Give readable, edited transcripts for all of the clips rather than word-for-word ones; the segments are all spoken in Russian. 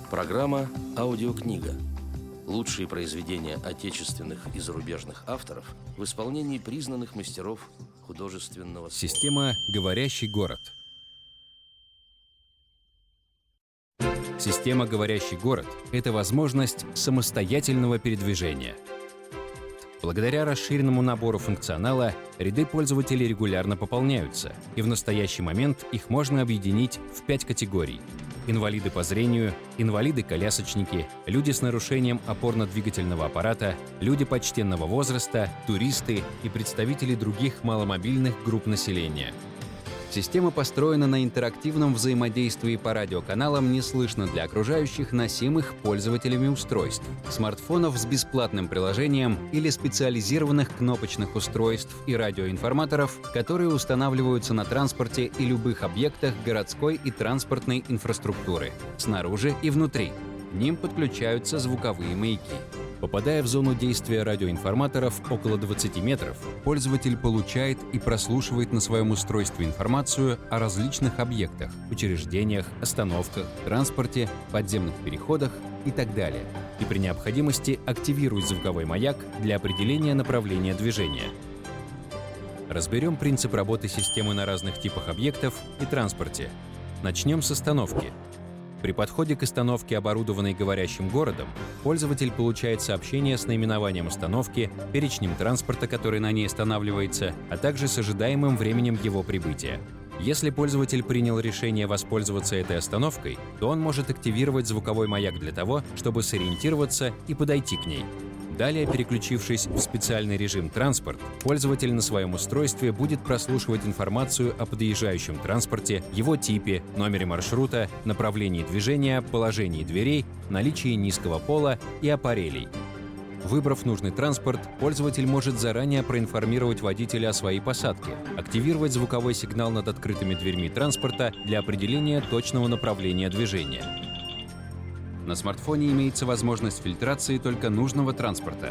Программа «Аудиокнига». Лучшие произведения отечественных и зарубежных авторов в исполнении признанных мастеров художественного слова. Система «Говорящий город». Система «Говорящий город» — это возможность самостоятельного передвижения. Благодаря расширенному набору функционала ряды пользователей регулярно пополняются, и в настоящий момент их можно объединить в 5 категорий: инвалиды по зрению, инвалиды-колясочники, люди с нарушением опорно-двигательного аппарата, люди почтенного возраста, туристы и представители других маломобильных групп населения. Система построена на интерактивном взаимодействии по радиоканалам «Не слышно для окружающих», носимых пользователями устройств, смартфонов с бесплатным приложением или специализированных кнопочных устройств и радиоинформаторов, которые устанавливаются на транспорте и любых объектах городской и транспортной инфраструктуры, снаружи и внутри. К ним подключаются звуковые маяки. Попадая в зону действия радиоинформаторов около 20 метров, пользователь получает и прослушивает на своем устройстве информацию о различных объектах, учреждениях, остановках, транспорте, подземных переходах и так далее. И при необходимости активирует звуковой маяк для определения направления движения. Разберем принцип работы системы на разных типах объектов и транспорте. Начнем с остановки. При подходе к остановке, оборудованной говорящим городом, пользователь получает сообщение с наименованием остановки, перечнем транспорта, который на ней останавливается, а также с ожидаемым временем его прибытия. Если пользователь принял решение воспользоваться этой остановкой, то он может активировать звуковой маяк для того, чтобы сориентироваться и подойти к ней. Далее, переключившись в специальный режим «Транспорт», пользователь на своем устройстве будет прослушивать информацию о подъезжающем транспорте, его типе, номере маршрута, направлении движения, положении дверей, наличии низкого пола и аппарелей. Выбрав нужный транспорт, пользователь может заранее проинформировать водителя о своей посадке, активировать звуковой сигнал над открытыми дверьми транспорта для определения точного направления движения. На смартфоне имеется возможность фильтрации только нужного транспорта.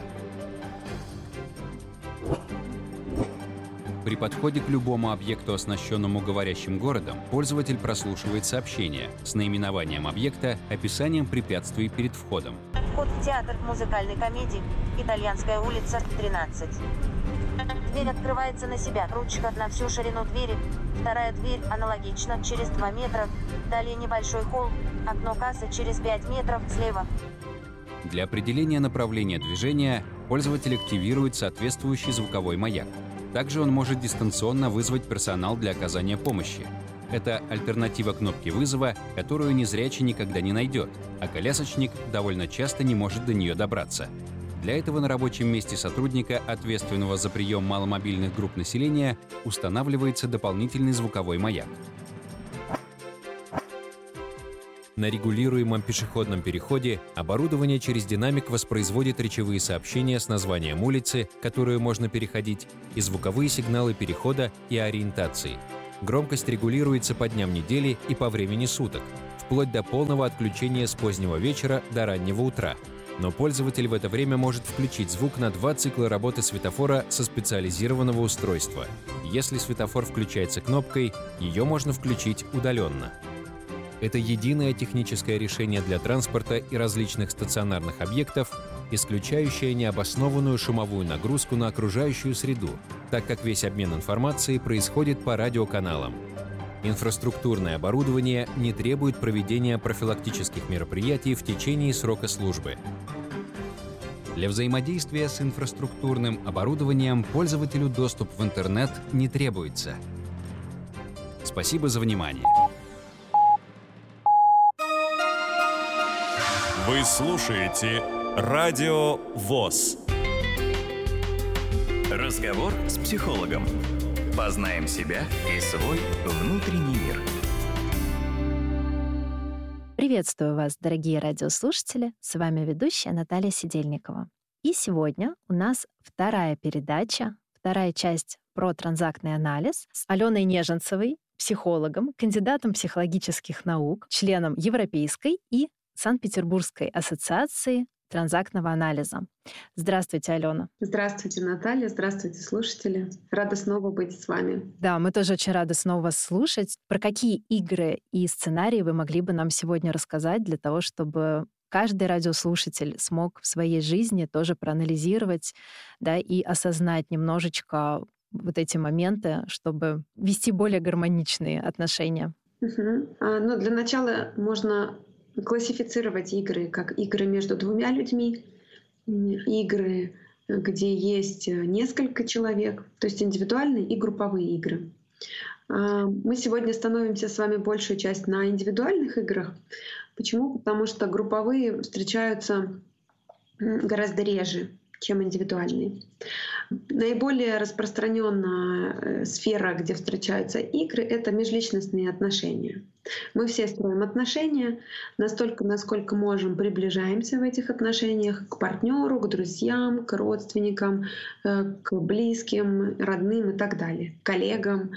При подходе к любому объекту, оснащенному говорящим городом, пользователь прослушивает сообщение с наименованием объекта, описанием препятствий перед входом. Вход в театр музыкальной комедии «Итальянская улица, 13». Дверь открывается на себя, ручка на всю ширину двери. Вторая дверь аналогично, через 2 метра. Далее небольшой холл, окно кассы через 5 метров слева. Для определения направления движения пользователь активирует соответствующий звуковой маяк. Также он может дистанционно вызвать персонал для оказания помощи. Это альтернатива кнопки вызова, которую незрячий никогда не найдет, а колясочник довольно часто не может до нее добраться. Для этого на рабочем месте сотрудника, ответственного за прием маломобильных групп населения, устанавливается дополнительный звуковой маяк. На регулируемом пешеходном переходе оборудование через динамик воспроизводит речевые сообщения с названием улицы, которую можно переходить, и звуковые сигналы перехода и ориентации. Громкость регулируется по дням недели и по времени суток, вплоть до полного отключения с позднего вечера до раннего утра. Но пользователь в это время может включить звук на 2 цикла работы светофора со специализированного устройства. Если светофор включается кнопкой, ее можно включить удаленно. Это единое техническое решение для транспорта и различных стационарных объектов, исключающее необоснованную шумовую нагрузку на окружающую среду, так как весь обмен информацией происходит по радиоканалам. Инфраструктурное оборудование не требует проведения профилактических мероприятий в течение срока службы. Для взаимодействия с инфраструктурным оборудованием пользователю доступ в интернет не требуется. Спасибо за внимание. Вы слушаете Радио ВОС. Разговор с психологом. Познаем себя и свой внутренний мир. Приветствую вас, дорогие радиослушатели. С вами ведущая Наталья Сидельникова. И сегодня у нас вторая передача, вторая часть про транзактный анализ с Аленой Неженцевой, психологом, кандидатом психологических наук, членом Европейской и Санкт-Петербургской ассоциации транзактного анализа. Здравствуйте, Алена. Здравствуйте, Наталья. Здравствуйте, слушатели. Рада снова быть с вами. Да, мы тоже очень рады снова вас слушать. Про какие игры и сценарии вы могли бы нам сегодня рассказать для того, чтобы каждый радиослушатель смог в своей жизни тоже проанализировать, да, и осознать немножечко вот эти моменты, чтобы вести более гармоничные отношения? Ну, для начала можно классифицировать игры как игры между двумя людьми, игры, где есть несколько человек, то есть индивидуальные и групповые игры. Мы сегодня остановимся с вами большую часть на индивидуальных играх. Почему? Потому что групповые встречаются гораздо реже, чем индивидуальные. Наиболее распространенная сфера, где встречаются игры, это межличностные отношения. Мы все строим отношения, настолько, насколько можем, приближаемся в этих отношениях к партнеру, к друзьям, к родственникам, к близким, родным и так далее, коллегам,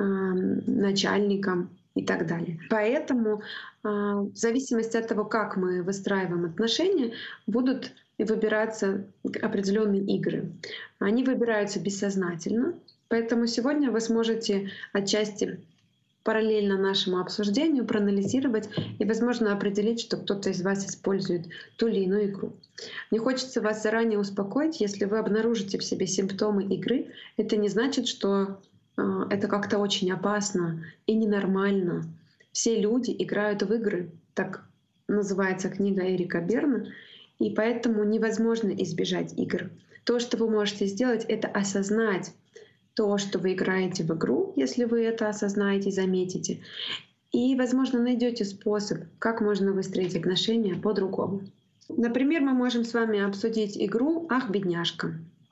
начальникам и так далее. Поэтому в зависимости от того, как мы выстраиваем отношения, будут выбираться определенные игры. Они выбираются бессознательно, поэтому сегодня вы сможете отчасти параллельно нашему обсуждению проанализировать и, возможно, определить, что кто-то из вас использует ту или иную игру. Мне хочется вас заранее успокоить, если вы обнаружите в себе симптомы игры, это не значит, что это как-то очень опасно и ненормально. Все люди играют в игры, так называется книга Эрика Берна, и поэтому невозможно избежать игр. То, что вы можете сделать, это осознать то, что вы играете в игру, если вы это осознаете и заметите. И, возможно, найдете способ, как можно выстроить отношения по-другому. Например, мы можем с вами обсудить игру «Ах, бедняжка».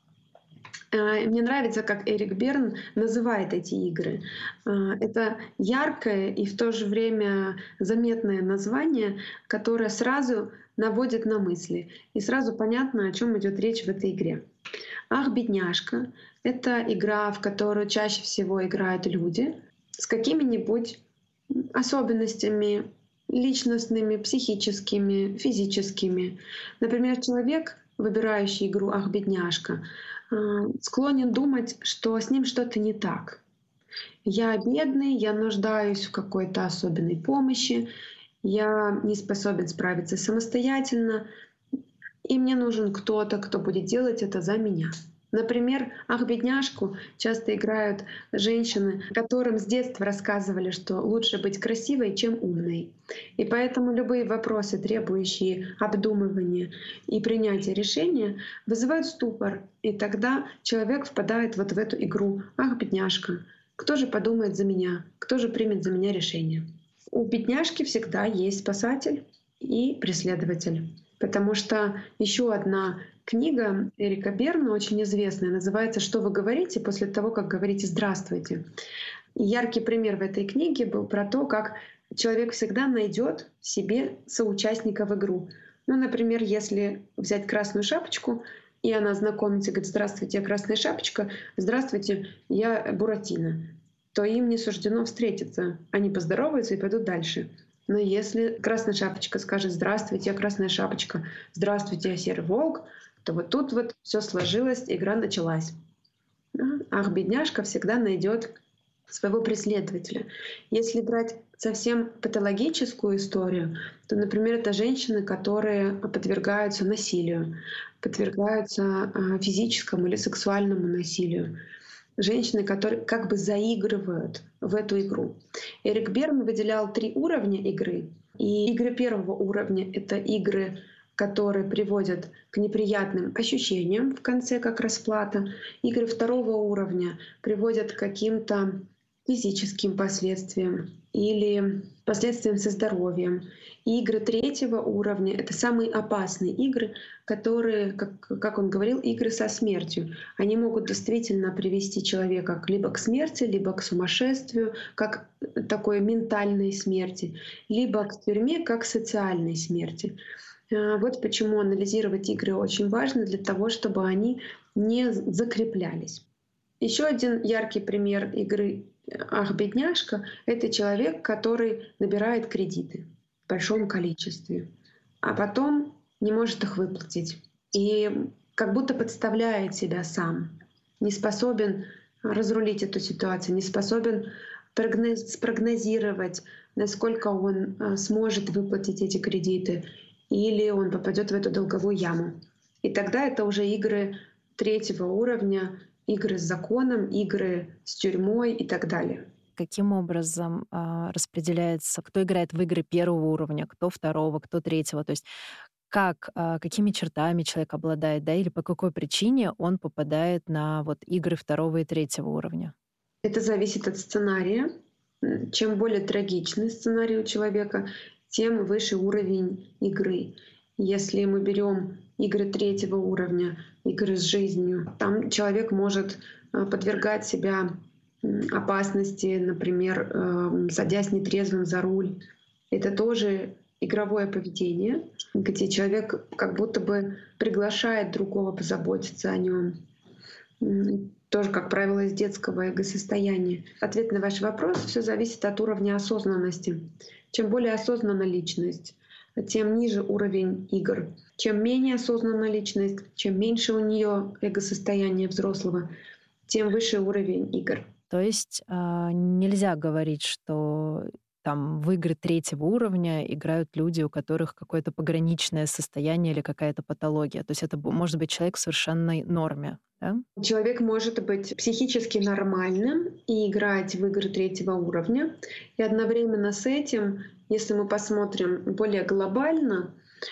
Мне нравится, как Эрик Берн называет эти игры. Это яркое и в то же время заметное название, которое сразу наводит на мысли. И сразу понятно, о чем идет речь в этой игре. «Ах, бедняжка» — это игра, в которую чаще всего играют люди с какими-нибудь особенностями личностными, психическими, физическими. Например, человек, выбирающий игру «Ах, бедняжка», склонен думать, что с ним что-то не так. Я бедный, я нуждаюсь в какой-то особенной помощи, я не способен справиться самостоятельно, и мне нужен кто-то, кто будет делать это за меня. Например, «Ах, бедняжку» часто играют женщины, которым с детства рассказывали, что лучше быть красивой, чем умной. И поэтому любые вопросы, требующие обдумывания и принятия решения, вызывают ступор. И тогда человек впадает вот в эту игру «Ах, бедняжка, кто же подумает за меня, кто же примет за меня решение?» У бедняжки всегда есть спасатель и преследователь. Потому что еще одна книга Эрика Берна, очень известная, называется «Что вы говорите после того, как говорите «здравствуйте». И яркий пример в этой книге был про то, как человек всегда найдет себе соучастника в игру. Ну, например, если взять красную шапочку, и она знакомится и говорит: «Здравствуйте, я Красная Шапочка», «Здравствуйте, я Буратино», то им не суждено встретиться. Они поздороваются и пойдут дальше. Но если Красная Шапочка скажет: «Здравствуйте, я Красная Шапочка», «Здравствуйте, я Серый Волк», то вот тут вот все сложилось, игра началась. Ах, бедняжка всегда найдет своего преследователя. Если брать совсем патологическую историю, то, например, это женщины, которые подвергаются насилию, подвергаются физическому или сексуальному насилию. Женщины, которые как бы заигрывают в эту игру. Эрик Берн выделял 3 уровня игры. И игры первого уровня — это игры, которые приводят к неприятным ощущениям в конце, как расплата. Игры второго уровня приводят к каким-то физическим последствиям или последствиям со здоровьем. И игры третьего уровня — это самые опасные игры, которые, как он говорил, игры со смертью. Они могут действительно привести человека либо к смерти, либо к сумасшествию, как такой ментальной смерти, либо к тюрьме, как социальной смерти. Вот почему анализировать игры очень важно, для того, чтобы они не закреплялись. Еще один яркий пример игры «Ах, бедняжка» — это человек, который набирает кредиты в большом количестве, а потом не может их выплатить. И как будто подставляет себя сам, не способен разрулить эту ситуацию, не способен спрогнозировать, насколько он сможет выплатить эти кредиты, или он попадет в эту долговую яму. И тогда это уже игры третьего уровня, игры с законом, игры с тюрьмой и так далее. Каким образом распределяется, кто играет в игры первого уровня, кто второго, кто третьего? То есть какими чертами человек обладает, да, или по какой причине он попадает на вот игры второго и третьего уровня? Это зависит от сценария. Чем более трагичный сценарий у человека, тем выше уровень игры. Если мы берем игры третьего уровня, игры с жизнью, там человек может подвергать себя опасности, например, садясь нетрезвым за руль. Это тоже игровое поведение, где человек как будто бы приглашает другого позаботиться о нем. Тоже, как правило, из детского эго-состояния. Ответ на ваш вопрос: все зависит от уровня осознанности. Чем более осознанна личность, тем ниже уровень игр. Чем менее осознанна личность, чем меньше у нее эго-состояние взрослого, тем выше уровень игр. То есть нельзя говорить, что там в игры третьего уровня играют люди, у которых какое-то пограничное состояние или какая-то патология. То есть это может быть человек в совершенной норме, да? Человек может быть психически нормальным и играть в игры третьего уровня. И одновременно с этим, если мы посмотрим более глобально,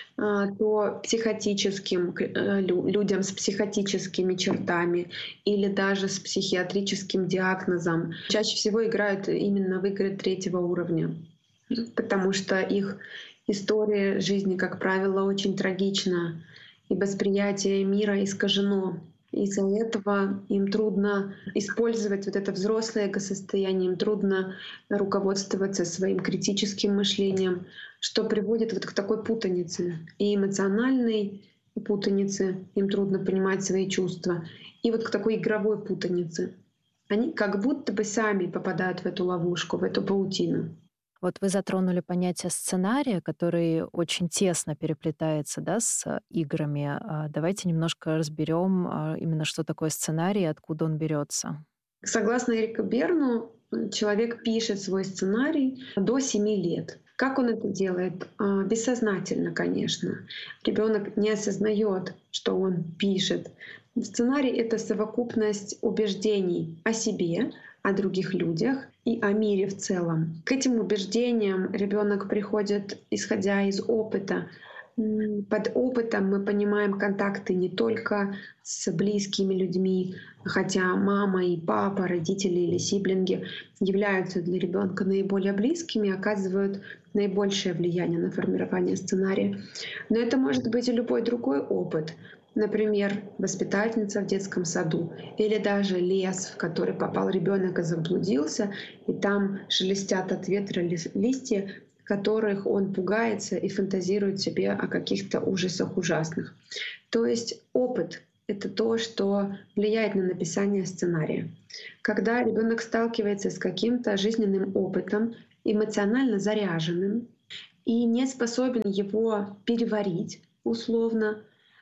то психотическим людям с психотическими чертами или даже с психиатрическим диагнозом чаще всего играют именно в игры третьего уровня, потому что их история жизни, как правило, очень трагична, и восприятие мира искажено. Из-за этого им трудно использовать вот это взрослое эго-состояние, им трудно руководствоваться своим критическим мышлением, что приводит вот к такой путанице. И эмоциональной путанице, им трудно понимать свои чувства, и вот к такой игровой путанице. Они как будто бы сами попадают в эту ловушку, в эту паутину. Вот вы затронули понятие сценария, который очень тесно переплетается, да, с играми. Давайте немножко разберем именно, что такое сценарий и откуда он берется. Согласно Эрику Берну, человек пишет свой сценарий до 7 лет. Как он это делает? Бессознательно, конечно. Ребенок не осознает, что он пишет. Сценарий — это совокупность убеждений о себе, о других людях и о мире в целом. К этим убеждениям ребенок приходит, исходя из опыта. Под опытом мы понимаем контакты не только с близкими людьми, хотя мама и папа, родители или сиблинги являются для ребенка наиболее близкими, оказывают наибольшее влияние на формирование сценария. Но это может быть и любой другой опыт. Например, воспитательница в детском саду или даже лес, в который попал ребенок и заблудился, и там шелестят от ветра листья, которых он пугается и фантазирует себе о каких-то ужасах ужасных. То есть опыт — это то, что влияет на написание сценария. Когда ребенок сталкивается с каким-то жизненным опытом, эмоционально заряженным, и не способен его переварить условно,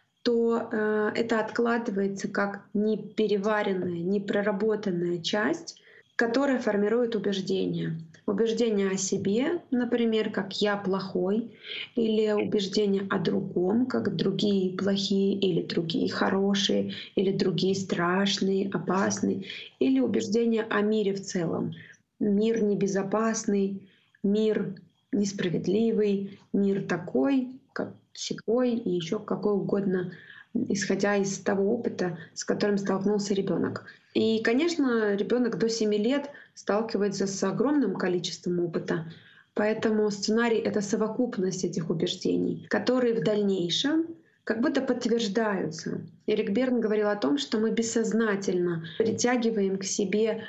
то это откладывается как непереваренная, непроработанная часть, которая формирует убеждения. Убеждения о себе, например, как «я плохой», или убеждения о другом, как «другие плохие», или «другие хорошие», или «другие страшные, опасные», или убеждения о мире в целом. Мир небезопасный, мир несправедливый, мир такой, как сякой и еще какой угодно, исходя из того опыта, с которым столкнулся ребенок. И, конечно, ребенок до 7 лет сталкивается с огромным количеством опыта. Поэтому сценарий — это совокупность этих убеждений, которые в дальнейшем как будто подтверждаются. Эрик Берн говорил о том, что мы бессознательно притягиваем к себе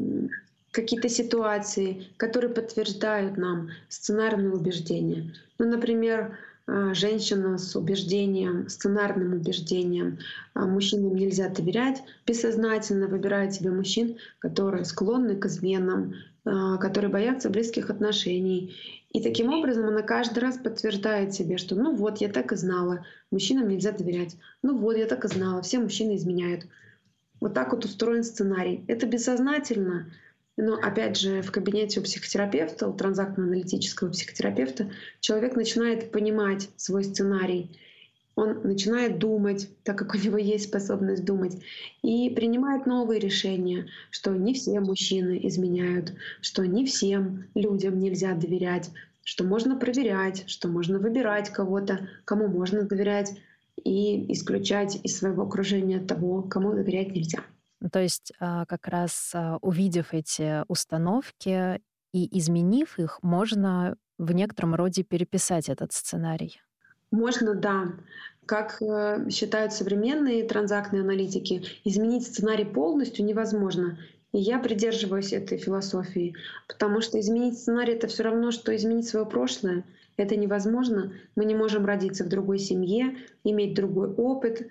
какие-то ситуации, которые подтверждают нам сценарные убеждения. Ну, например, женщина с убеждением, сценарным убеждением мужчинам нельзя доверять, бессознательно выбирает себе мужчин, которые склонны к изменам которые боятся близких отношений. И таким образом она каждый раз подтверждает себе, что ну вот, я так и знала, мужчинам нельзя доверять. Ну вот, я так и знала, все мужчины изменяют. Вот так вот устроен сценарий. Это бессознательно. Но опять же, в кабинете у психотерапевта, у транзактно-аналитического психотерапевта, человек начинает понимать свой сценарий. Он начинает думать, так как у него есть способность думать, и принимает новые решения, что не все мужчины изменяют, что не всем людям нельзя доверять, что можно проверять, что можно выбирать кого-то, кому можно доверять, и исключать из своего окружения того, кому доверять нельзя. То есть как раз увидев эти установки и изменив их, можно в некотором роде переписать этот сценарий. Можно, да. Как считают современные транзактные аналитики, изменить сценарий полностью невозможно. И я придерживаюсь этой философии, потому что изменить сценарий — это все равно, что изменить свое прошлое. Это невозможно. Мы не можем родиться в другой семье, иметь другой опыт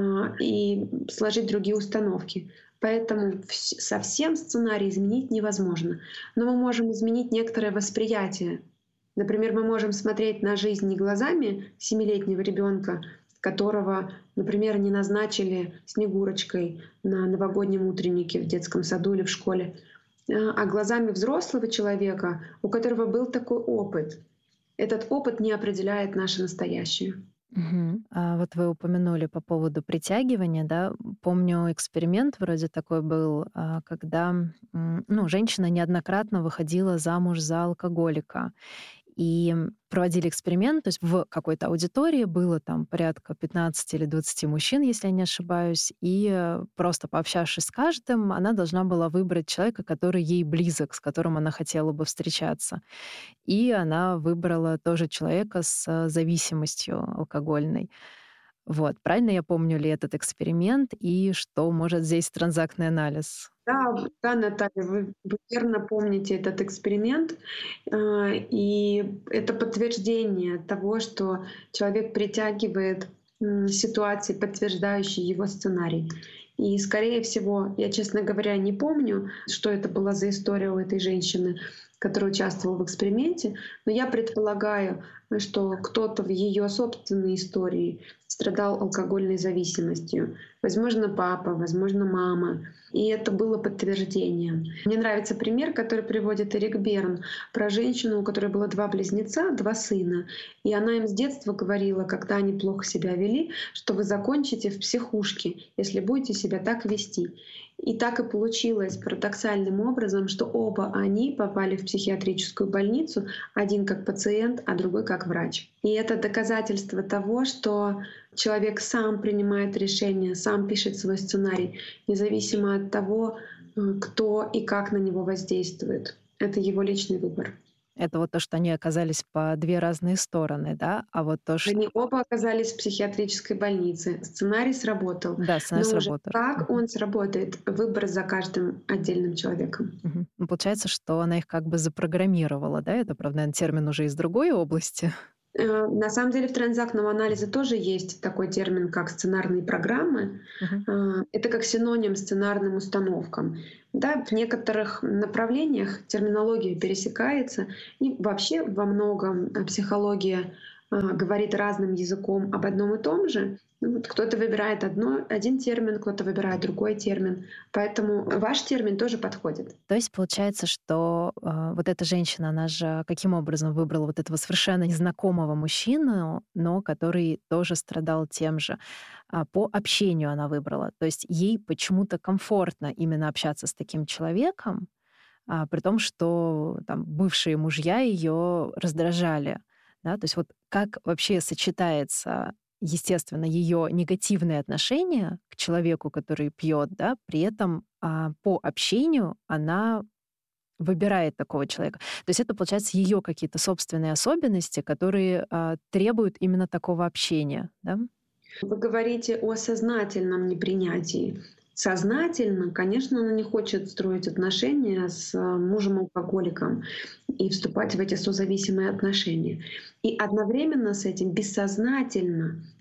и сложить другие установки. Поэтому совсем сценарий изменить невозможно. Но мы можем изменить некоторое восприятие. Например, мы можем смотреть на жизнь не глазами 7-летнего ребенка, которого, например, не назначили Снегурочкой на новогоднем утреннике в детском саду или в школе, а глазами взрослого человека, у которого был такой опыт. Этот опыт не определяет наше настоящее. Вот вы упомянули по поводу притягивания, да? Помню, эксперимент вроде такой был, когда женщина неоднократно выходила замуж за алкоголика. И проводили эксперимент, то есть в какой-то аудитории было там порядка 15 или 20 мужчин, если я не ошибаюсь, и просто пообщавшись с каждым, она должна была выбрать человека, который ей близок, с которым она хотела бы встречаться. И она выбрала тоже человека с зависимостью алкогольной. Вот. Правильно я помню ли этот эксперимент и что может здесь транзактный анализ? Да, Наталья, вы верно помните этот эксперимент. И это подтверждение того, что человек притягивает ситуации, подтверждающие его сценарий. И, скорее всего, я, честно говоря, не помню, что это была за история у этой женщины, которая участвовала в эксперименте, но я предполагаю, что кто-то в ее собственной истории страдал алкогольной зависимостью. Возможно, папа, возможно, мама. И это было подтверждением. Мне нравится пример, который приводит Эрик Берн, про женщину, у которой было 2 близнеца, 2 сына. И она им с детства говорила, когда они плохо себя вели, что вы закончите в психушке, если будете себя так вести. И так и получилось парадоксальным образом, что оба они попали в психиатрическую больницу, один как пациент, а другой как врач. И это доказательство того, что человек сам принимает решения, сам пишет свой сценарий, независимо от того, кто и как на него воздействует. Это его личный выбор. Это вот то, что они оказались по 2 разные стороны, да? А вот то, что... Они оба оказались в психиатрической больнице. Сценарий сработал. Да, сценарий Но сработал. уже как он сработает, выбор за каждым отдельным человеком. Ну, получается, что она их как бы запрограммировала, да? Это, правда, наверное, термин уже из другой области. На самом деле в транзактном анализе тоже есть такой термин, как сценарные программы. Это как синоним сценарным установкам. Да, в некоторых направлениях терминология пересекается, и вообще во многом психология говорит разным языком об одном и том же. Вот кто-то выбирает один термин, кто-то выбирает другой термин. Поэтому ваш термин тоже подходит. То есть получается, что вот эта женщина, она же каким образом выбрала вот этого совершенно незнакомого мужчину, но который тоже страдал тем же. По общению она выбрала. То есть ей почему-то комфортно именно общаться с таким человеком, при том, что там бывшие мужья ее раздражали. Да? То есть вот как вообще сочетается, естественно, ее негативное отношение к человеку, который пьет, да, при этом по общению она выбирает такого человека. То есть это, получается, ее какие-то собственные особенности, которые требуют именно такого общения. Да? Вы говорите о сознательном непринятии. Сознательно, конечно, она не хочет строить отношения с мужем-алкоголиком и вступать в эти созависимые отношения. И одновременно с этим бессознательно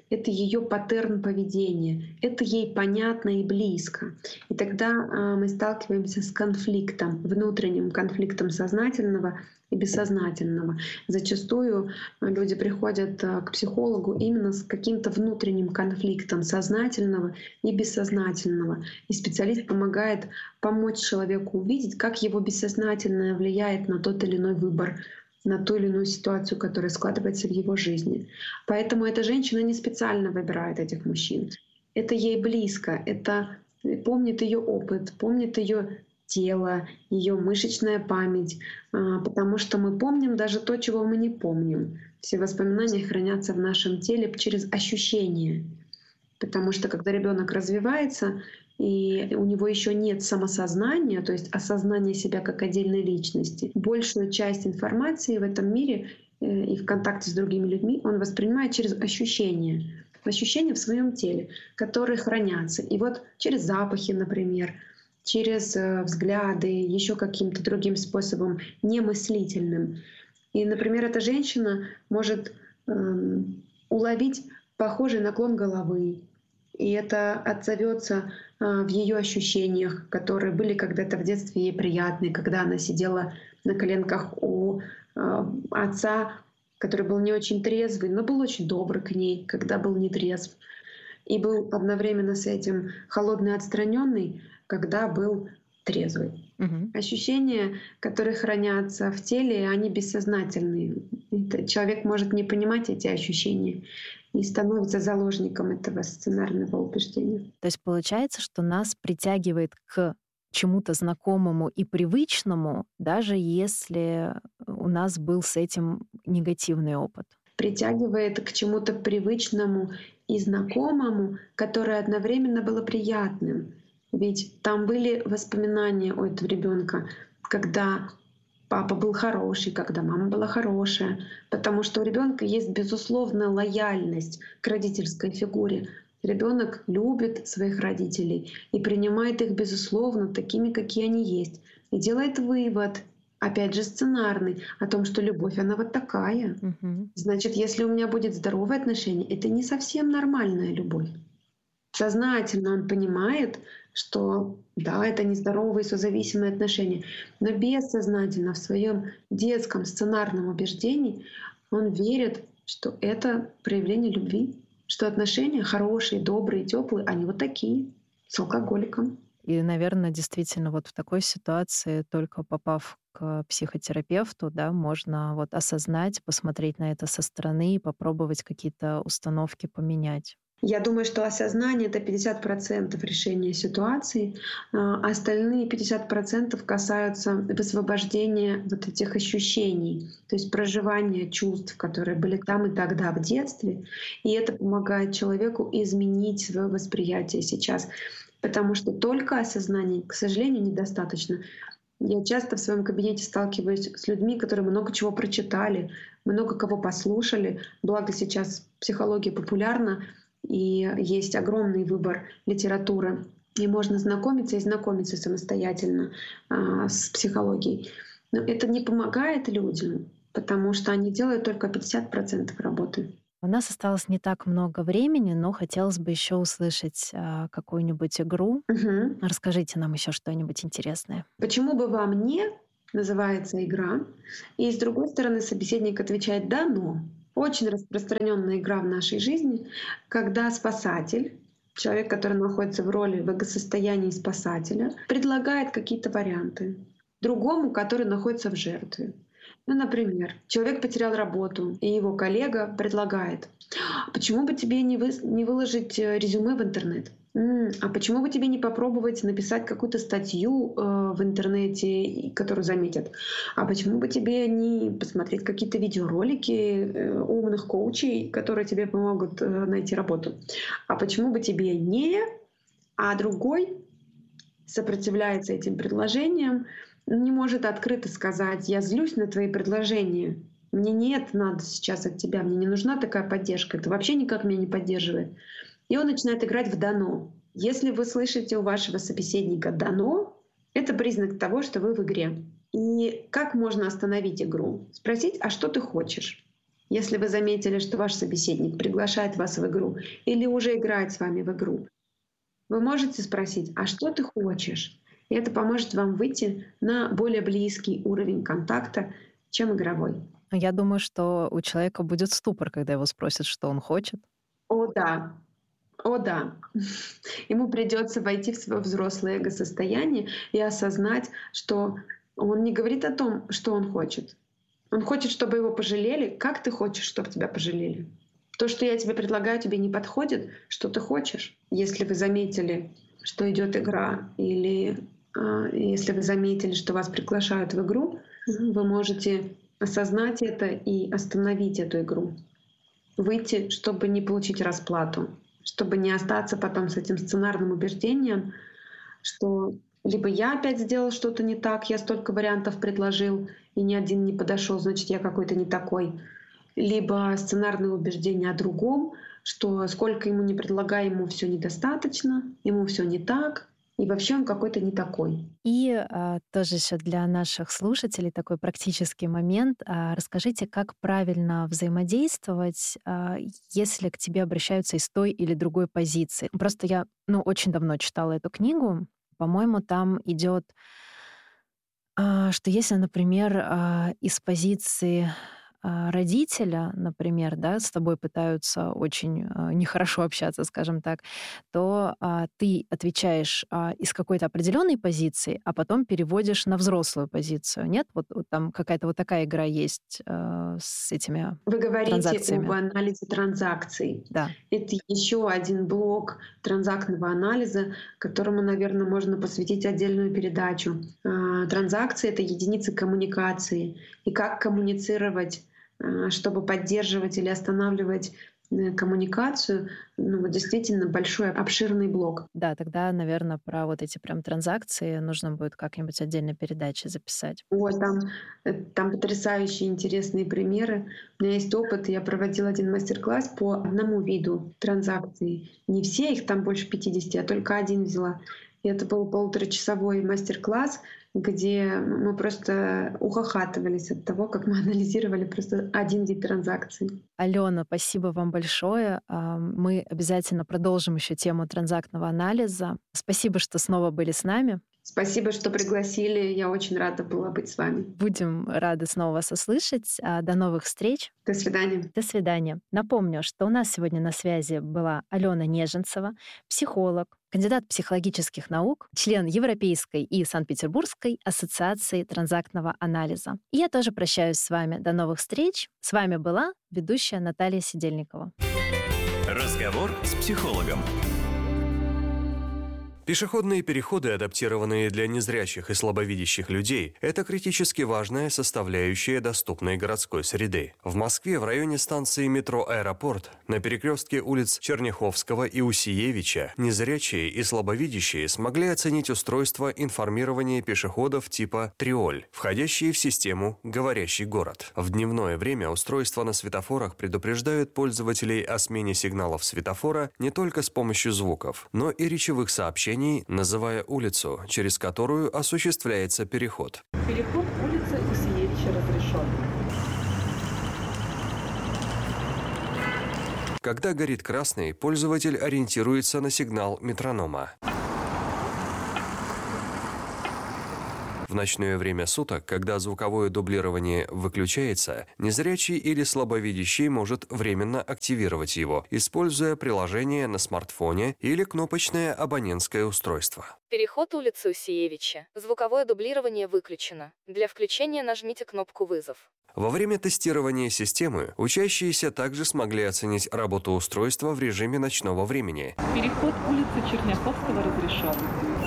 это ее паттерн поведения, это ей понятно и близко. И тогда мы сталкиваемся с конфликтом, внутренним конфликтом сознательного и бессознательного. Зачастую люди приходят к психологу именно с каким-то внутренним конфликтом сознательного и бессознательного. И специалист помогает помочь человеку увидеть, как его бессознательное влияет на тот или иной выбор, на ту или иную ситуацию, которая складывается в его жизни. Поэтому эта женщина не специально выбирает этих мужчин. Это ей близко, это помнит ее опыт, помнит ее тело, ее мышечная память, потому что мы помним даже то, чего мы не помним. Все воспоминания хранятся в нашем теле через ощущения. Потому что когда ребенок развивается, и у него еще нет самосознания, то есть осознания себя как отдельной личности, большую часть информации в этом мире и в контакте с другими людьми он воспринимает через ощущения в своем теле, которые хранятся. И вот через запахи, например, через взгляды, еще каким-то другим способом, немыслительным. И, например, эта женщина может уловить похожий наклон головы, и это отзовется в ее ощущениях, которые были когда-то в детстве ей приятны, когда она сидела на коленках у отца, который был не очень трезвый, но был очень добрый к ней, когда был нетрезв. И был одновременно с этим холодный и отстраненный, когда был трезвый. Ощущения, которые хранятся в теле, они бессознательные. Человек может не понимать эти ощущения и становится заложником этого сценарного убеждения. То есть получается, что нас притягивает к чему-то знакомому и привычному, даже если у нас был с этим негативный опыт. Притягивает к чему-то привычному и знакомому, которое одновременно было приятным. Ведь там были воспоминания у этого ребенка, когда папа был хороший, когда мама была хорошая, потому что у ребенка есть безусловная лояльность к родительской фигуре. Ребенок любит своих родителей и принимает их безусловно такими, какие они есть, и делает вывод, опять же сценарный, о том, что любовь она вот такая. Значит, если у меня будет здоровое отношение, это не совсем нормальная любовь. Сознательно он понимает, что да, это нездоровые созависимые отношения, но бессознательно в своем детском сценарном убеждении он верит, что это проявление любви, что отношения хорошие, добрые, теплые, они вот такие, с алкоголиком. И, наверное, действительно вот в такой ситуации, только попав к психотерапевту, да, можно вот осознать, посмотреть на это со стороны и попробовать какие-то установки поменять. Я думаю, что осознание — это 50% решения ситуации, а остальные 50% касаются высвобождения вот этих ощущений, то есть проживания чувств, которые были там и тогда в детстве. И это помогает человеку изменить свое восприятие сейчас, потому что только осознание, к сожалению, недостаточно. Я часто в своем кабинете сталкиваюсь с людьми, которые много чего прочитали, много кого послушали, благо сейчас психология популярна, и есть огромный выбор литературы, и можно знакомиться и знакомиться самостоятельно с психологией. Но это не помогает людям, потому что они делают только 50% работы. У нас осталось не так много времени, но хотелось бы еще услышать какую-нибудь игру. Расскажите нам еще что-нибудь интересное. «Почему бы вам не» называется игра, и с другой стороны собеседник отвечает «да, но». Очень распространенная игра в нашей жизни, когда спасатель, человек, который находится в роли, в эго-состоянии спасателя, предлагает какие-то варианты другому, который находится в жертве. Ну, например, человек потерял работу, и его коллега предлагает: почему бы тебе не выложить резюме в интернет? А почему бы тебе не попробовать написать какую-то статью в интернете, которую заметят? А почему бы тебе не посмотреть какие-то видеоролики умных коучей, которые тебе помогут найти работу? А почему бы тебе не? А другой сопротивляется этим предложениям, не может открыто сказать: я злюсь на твои предложения, мне нет надо сейчас от тебя, мне не нужна такая поддержка, это вообще никак меня не поддерживает. И он начинает играть в «дано». Если вы слышите у вашего собеседника «дано», это признак того, что вы в игре. И как можно остановить игру? Спросить: а что ты хочешь? Если вы заметили, что ваш собеседник приглашает вас в игру или уже играет с вами в игру, вы можете спросить: а что ты хочешь? И это поможет вам выйти на более близкий уровень контакта, чем игровой. Я думаю, что у человека будет ступор, когда его спросят, что он хочет. О да, о да. Ему придется войти в свое взрослое эго-состояние и осознать, что он не говорит о том, что он хочет. Он хочет, чтобы его пожалели. Как ты хочешь, чтобы тебя пожалели? То, что я тебе предлагаю, тебе не подходит. Что ты хочешь? Если вы заметили, что идет игра, или если вы заметили, что вас приглашают в игру, вы можете осознать это и остановить эту игру. Выйти, чтобы не получить расплату, чтобы не остаться потом с этим сценарным убеждением, что либо я опять сделал что-то не так, я столько вариантов предложил, и ни один не подошел, значит, я какой-то не такой. Либо сценарное убеждение о другом, что сколько ему не предлагай, ему все недостаточно, ему все не так, и вообще он какой-то не такой. И тоже еще для наших слушателей такой практический момент. Расскажите, как правильно взаимодействовать, если к тебе обращаются из той или другой позиции. Просто я очень давно читала эту книгу. По-моему, там идет, что если, например, из позиции родителя, например, да, с тобой пытаются очень нехорошо общаться, скажем так, то ты отвечаешь из какой-то определенной позиции, а потом переводишь на взрослую позицию. Нет? Вот там какая-то вот такая игра есть с этими Вы говорите транзакциями. об анализе транзакций. Да. Это еще один блок транзактного анализа, которому, наверное, можно посвятить отдельную передачу. Транзакции — это единицы коммуникации. И как коммуницировать, чтобы поддерживать или останавливать коммуникацию, действительно большой, обширный блок. Да, тогда, наверное, про вот эти прям транзакции нужно будет как-нибудь отдельной передачи записать. Ой, там потрясающие интересные примеры. У меня есть опыт, я проводила один мастер-класс по одному виду транзакций. Не все, их там больше 50, а только один взяла. И это был 1,5-часовой мастер-класс, где мы просто ухахатывались от того, как мы анализировали просто один вид транзакций. Алена, спасибо вам большое. Мы обязательно продолжим еще тему транзактного анализа. Спасибо, что снова были с нами. Спасибо, что пригласили. Я очень рада была быть с вами. Будем рады снова вас услышать. До новых встреч. До свидания. До свидания. Напомню, что у нас сегодня на связи была Алена Неженцева, психолог, кандидат психологических наук, член Европейской и Санкт-Петербургской ассоциации транзактного анализа. И я тоже прощаюсь с вами. До новых встреч. С вами была ведущая Наталья Сидельникова. Разговор с психологом. Пешеходные переходы, адаптированные для незрячих и слабовидящих людей, это критически важная составляющая доступной городской среды. В Москве в районе станции метро «Аэропорт» на перекрестке улиц Черняховского и Усиевича незрячие и слабовидящие смогли оценить устройство информирования пешеходов типа «Триоль», входящие в систему «Говорящий город». В дневное время устройства на светофорах предупреждают пользователей о смене сигналов светофора не только с помощью звуков, но и речевых сообщений, называя улицу, через которую осуществляется переход. Переход улицы Усиевича разрешен. Когда горит красный, пользователь ориентируется на сигнал метронома. В ночное время суток, когда звуковое дублирование выключается, незрячий или слабовидящий может временно активировать его, используя приложение на смартфоне или кнопочное абонентское устройство. Переход улицы Усиевича. Звуковое дублирование выключено. Для включения нажмите кнопку «Вызов». Во время тестирования системы учащиеся также смогли оценить работу устройства в режиме ночного времени. Переход улицы Черняховского разрешен.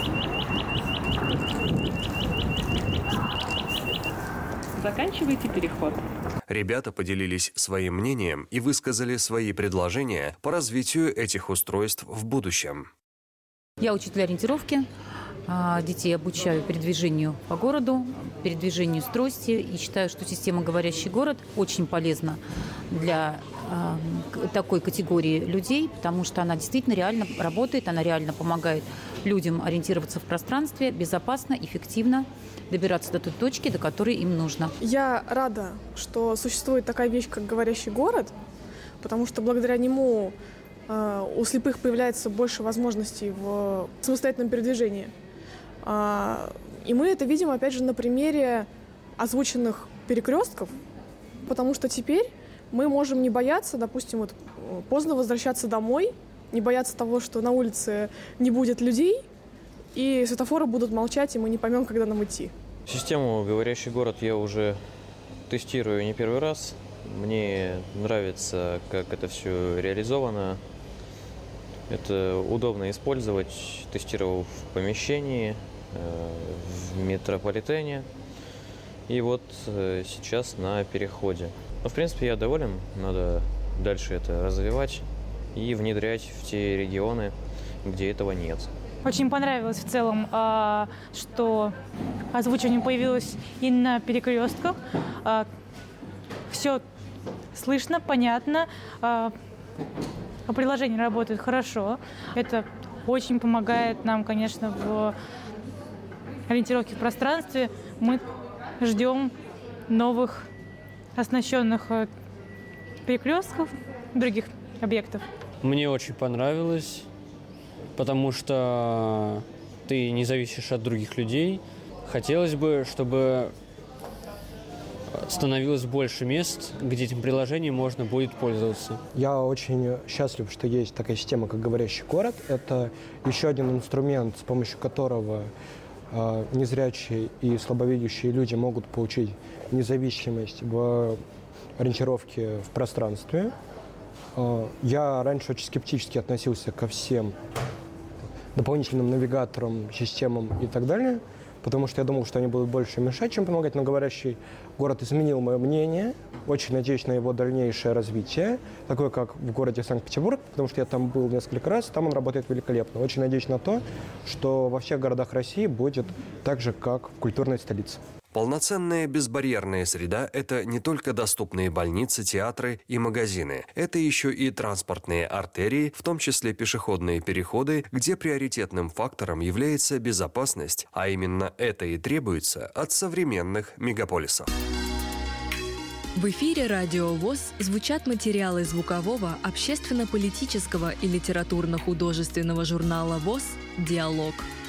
Заканчивайте переход. Ребята поделились своим мнением и высказали свои предложения по развитию этих устройств в будущем. Я учитель ориентировки. детей обучаю передвижению по городу, передвижению с трости. И считаю, что система «Говорящий город» очень полезна для такой категории людей, потому что она действительно реально работает, она реально помогает людям ориентироваться в пространстве безопасно, эффективно, добираться до той точки, до которой им нужно. Я рада, что существует такая вещь, как «Говорящий город», потому что благодаря нему у слепых появляется больше возможностей в самостоятельном передвижении. И мы это видим, опять же, на примере озвученных перекрестков, потому что теперь мы можем не бояться, допустим, вот поздно возвращаться домой, не бояться того, что на улице не будет людей, и светофоры будут молчать, и мы не поймем, когда нам идти. Систему «Говорящий город» я уже тестирую не первый раз. Мне нравится, как это все реализовано. Это удобно использовать. Тестировал в помещении, в метрополитене. И вот сейчас на переходе. Но, в принципе, я доволен. Надо дальше это развивать и внедрять в те регионы, где этого нет. Очень понравилось в целом, что озвучивание появилось и на перекрестках. Все слышно, понятно. Приложение работает хорошо. Это очень помогает нам, конечно, в ориентировке в пространстве. Мы ждем новых оснащенных перекрестков, других объектов. Мне очень понравилось, потому что ты не зависишь от других людей. Хотелось бы, чтобы становилось больше мест, где этим приложением можно будет пользоваться. Я очень счастлив, что есть такая система, как «Говорящий город». Это еще один инструмент, с помощью которого незрячие и слабовидящие люди могут получить независимость в ориентировке в пространстве. Я раньше очень скептически относился ко всем дополнительным навигаторам, системам и так далее, потому что я думал, что они будут больше мешать, чем помогать. Но «Говорящий город» изменил мое мнение. Очень надеюсь на его дальнейшее развитие, такое как в городе Санкт-Петербург, потому что я там был несколько раз, там он работает великолепно. Очень надеюсь на то, что во всех городах России будет так же, как в культурной столице. Полноценная безбарьерная среда – это не только доступные больницы, театры и магазины. Это еще и транспортные артерии, в том числе пешеходные переходы, где приоритетным фактором является безопасность, а именно это и требуется от современных мегаполисов. В эфире «Радио ВОС» звучат материалы звукового, общественно-политического и литературно-художественного журнала ВОС «Диалог».